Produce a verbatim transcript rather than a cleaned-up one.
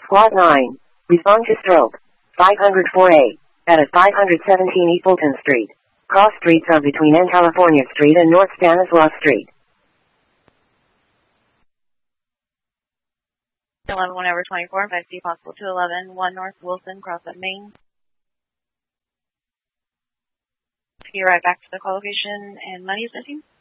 Squad nine. Respond to stroke. five oh four A. At five seventeen East Fulton Street. Cross streets are between N California Street and North Stanislaus Street. eleven one over twenty-four, five C possible two eleven, one North Wilson, cross at Main. You're right back to the call location, and money is missing.